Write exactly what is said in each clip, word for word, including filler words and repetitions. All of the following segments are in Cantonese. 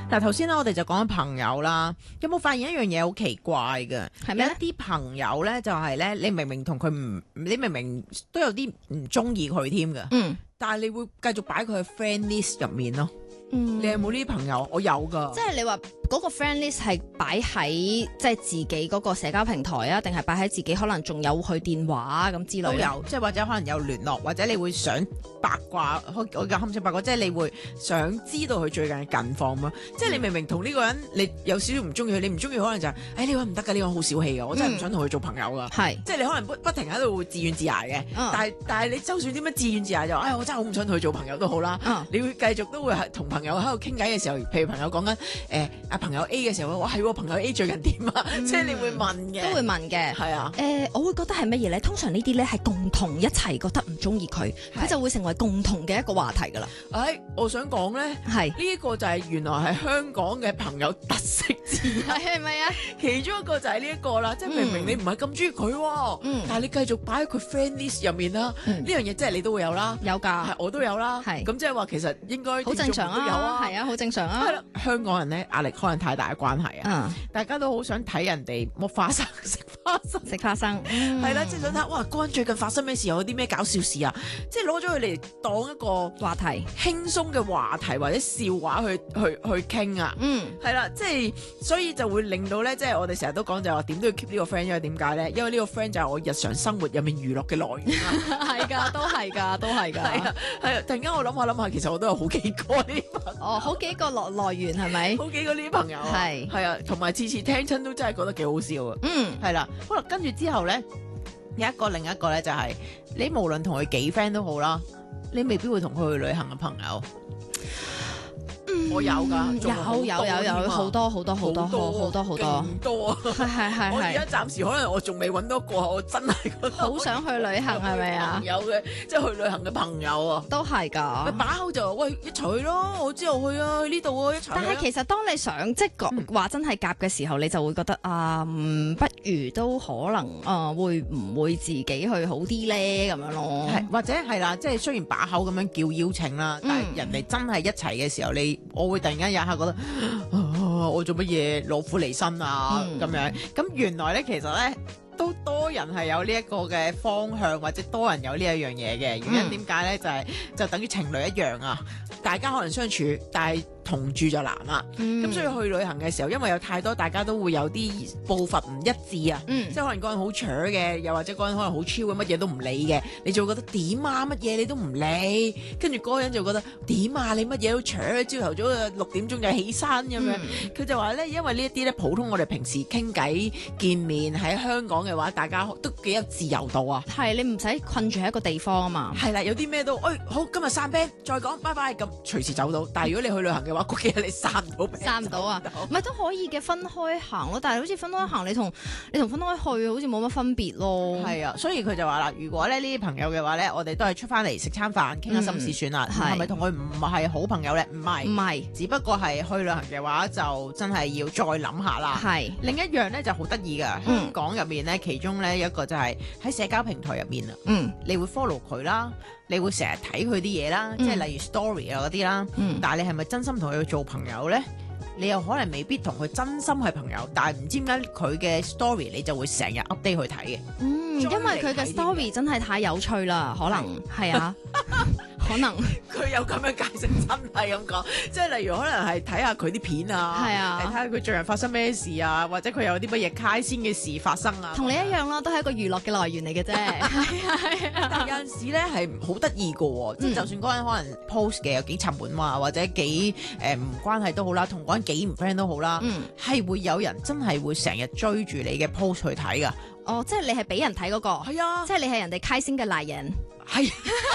嗱，頭先咧我哋就講緊朋友啦，有冇發現一樣嘢好奇怪嘅？ 係咩咧？ 有一啲朋友咧就係咧，你明明同佢唔，你明明都有啲唔中意佢添嘅， 嗯但係你會繼續擺佢喺 friend list 入面咯。 嗯， 你有冇呢啲朋友？我有噶， 即係你話嗰個 friend list 係擺喺即係自己嗰個社交平台啊，定係擺喺自己可能仲有佢電話咁之類咧？ 都有，即係或者可能有聯絡，或者你會想八卦，我我嘅堪稱八卦，即係你會想知道佢最近嘅近況嘛。即係你明明同呢個人你有少少唔中意佢，你唔中意可能就係、是，誒呢個人唔得㗎，呢個人好小氣㗎，我真係唔想同佢做朋友㗎。 係、 即係你可能不不停喺度自怨自艾嘅， 嗯但係但係你就算點樣自怨自艾就，哎我真係好唔想同佢做朋友都好啦。 嗯你會繼續都會係同朋友喺度傾偈嘅時候，譬如朋友講緊誒阿朋友 A 嘅時候，哇係喎朋友 A 最近點啊？即係你會問嘅， 都會問嘅。 係啊。 誒、我會覺得係乜嘢咧？通常呢啲咧係共同一齊覺得唔中意佢，佢就會成為共同嘅一個話題㗎啦。 誒、哎，我想講咧， 係呢一個就係原來係香港嘅朋友特色之一， 係係咪啊？ 其中一個就係呢一個啦，即係明明你唔係咁中意佢喎， 嗯但係你繼續擺喺佢 friend list 入面啦，呢、 嗯樣嘢即係你都會有啦， 有係㗎， 我都有啦， 係咁即係話其實應該好正常聽眾都有啊， 啊， 係啊，好正常啊。 係啦，香港人咧壓力可能太大嘅關係啊， 嗯， 大家都好想睇人哋剝花生食花生。 食花生，嗯係啦，即係想睇哇，嗰人最近發生咩事，有啲咩搞笑事啊！即係攞咗佢嚟當一個話題， 輕鬆嘅話題或者笑話去去去傾啊！ 嗯， 係啦，即係所以就會令到咧，即係我哋成日都講就係話點都要 keep 呢個 friend，因為點解咧？因為呢個 friend 就係我日常生活入面娛樂嘅來源啊！ 係㗎，都係㗎，都係㗎。 係啊，係啊！突然間我諗下諗下，其實我都有好幾個呢啲朋友， 哦，好幾個來來源係咪？ 好幾個呢啲朋友啊， 係係啊，同埋次次聽親都真係覺得幾好笑啊！ 嗯， 係啦，好啦，跟住之後咧，有一個另一個咧就係、你無論同佢幾 friend 都好啦，你未必會同佢去旅行嘅朋友。我有㗎，仲有有有有好多好多好多好好多好多， 勁多啊！ 係係係我而家係， 暫時可能我仲未揾到個，我真係覺得好想去旅行係咪啊朋？友嘅，即係去旅行嘅朋友啊！ 都係㗎。 把口就話喂一齊去咯，我之後去啊，去呢度啊，一齊去啊。 但係其實當你想即係講話真係夾嘅時候，你就會覺得啊，嗯，不如都可能啊，會唔會自己去好啲咧？咁樣咯。 係或者係啦，即係雖然把口咁樣叫邀請啦，但係嗯人哋真係一齊嘅時候，你我會突然間有一下覺得，啊、我做乜嘢攞苦離身啊嗯咁、樣。咁原來咧，其實咧都多人係有呢一個嘅方向，或者多人有呢一樣嘢嘅原因點解咧？就係、就等於情侶一樣啊，大家可能相處，但係同住就難啦。咁、 嗯所以去旅行嘅時候，因為有太多，大家都會有啲步伐唔一致啊。 嗯即係可能嗰人好扯嘅，又或者嗰人可能好超嘅，乜嘢都唔理嘅，你就會覺得點啊？乜嘢你都唔理，跟住嗰個人就覺得點啊？你乜嘢都扯，朝頭早六點鐘就起身咁樣。佢、就話咧，因為呢一啲咧，普通我哋平時傾偈見面喺香港嘅話，大家都幾有自由度啊。 係你唔使困住喺一個地方啊嘛。 係啦，有啲咩都，哎好，今日散 band，再講，拜拜，咁隨時走到。但係如果你去旅行嘅話，嗰幾日你散唔到 band， 散唔到啊走唔唔係都可以嘅，分開行咯。但係好似分開行，你同你同分開去，好似冇乜分別咯。 係啊，所以佢就話啦，如果咧呢啲朋友嘅話咧，我哋都係出翻嚟食餐飯，傾下心事算啦。 嗯係係咪同佢唔係好朋友咧？唔係， 唔係只不過係去旅行嘅話，就真係要再諗下啦。 係另一樣咧就好得意噶， 嗯香港入面咧，其中咧一個就係喺社交平台入面啊， 嗯你會 follow 佢啦，你會成日睇佢啲嘢啦， 嗯即係例如 story 啊嗰啲啦。 嗯但係你係咪真心同佢做朋友咧？你又可能未必同佢真心係朋友，但係唔知點解佢嘅 story 你就會成日 update 去睇嘅。 嗯，因為佢嘅 story 真係太有趣啦，可能係啊，可能佢有咁樣解釋，真係咁講，即係例如可能係睇下佢啲片啊， 係啊睇下佢最近發生咩事啊，或者佢有啲乜嘢開先嘅事發生啊， 同你一樣啦，都係一個娛樂嘅來源嚟嘅啫。係啊係啊， 但有陣時咧係好得意嘅喎，即係嗯就算嗰人可能 post 嘅有幾沉悶啊，或者幾誒唔關係都好啦，同嗰人幾唔 friend 都好啦， 嗯， 係會有人真係會成日追住你嘅 post 去睇噶， 哦，即係你係俾人睇嗰個， 係啊， 即係你係人哋開心嘅來人。 係。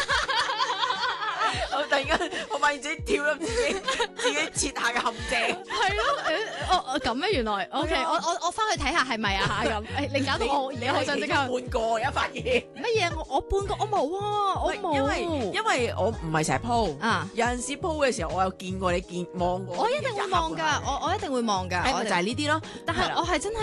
我突然間，我發現自己跳入自己自己設下嘅陷阱。 係咯，誒，哦哦咁咩？原來，OK， 係啊我我我翻去睇下係咪啊嚇咁。誒，你搞到我，你好想即刻半個，而家發現。 乜嘢？我我半個我冇啊，我冇。 因為因為我唔係成日 po 啊， 有陣時 po 嘅時候，我有見過你見望過。 我一定會望㗎，我我一定會望㗎。 誒咪就係呢啲咯。 但係啦係我係真係。